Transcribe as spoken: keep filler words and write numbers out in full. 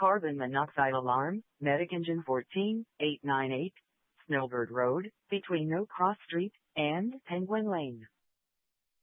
Carbon monoxide alarm, Medic Engine fourteen eight nine eight, Snowbird Road, between No Cross Street and Penguin Lane.